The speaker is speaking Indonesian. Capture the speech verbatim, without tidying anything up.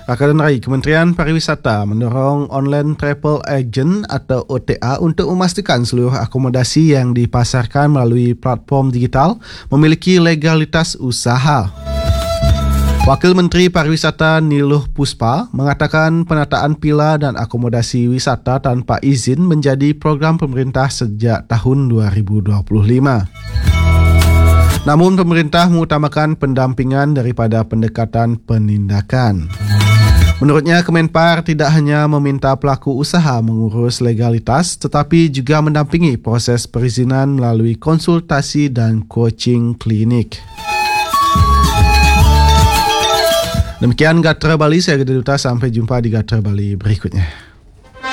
Rakan Rai, Kementerian Pariwisata mendorong online travel agent atau O T A untuk memastikan seluruh akomodasi yang dipasarkan melalui platform digital memiliki legalitas usaha. Wakil Menteri Pariwisata Niluh Puspa mengatakan penataan pila dan akomodasi wisata tanpa izin menjadi program pemerintah sejak tahun dua ribu dua puluh lima. Namun pemerintah mengutamakan pendampingan daripada pendekatan penindakan. Menurutnya, Kemenpar tidak hanya meminta pelaku usaha mengurus legalitas, tetapi juga mendampingi proses perizinan melalui konsultasi dan coaching klinik. Demikian Gatra Bali, saya Gede Duta, sampai jumpa di Gatra Bali berikutnya.